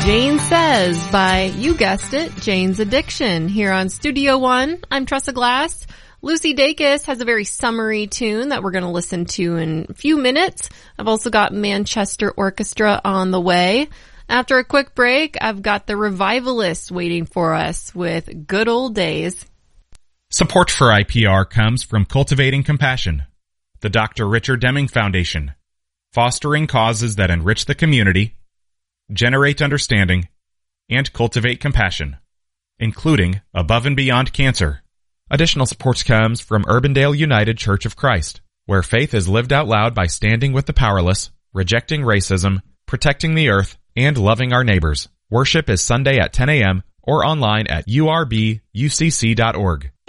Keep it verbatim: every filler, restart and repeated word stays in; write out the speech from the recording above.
Jane Says by, you guessed it, Jane's Addiction. Here on Studio One, I'm Tressa Glass. Lucy Dacus has a very summery tune that we're going to listen to in a few minutes. I've also got Manchester Orchestra on the way. After a quick break, I've got the Revivalists waiting for us with Good Old Days. Support for I P R comes from Cultivating Compassion, the Doctor Richard Deming Foundation, fostering causes that enrich the community, generate understanding, and cultivate compassion, including Above and Beyond Cancer. Additional support comes from Urbandale United Church of Christ, where faith is lived out loud by standing with the powerless, rejecting racism, protecting the earth, and loving our neighbors. Worship is Sunday at ten a.m. or online at u r b u c c dot org.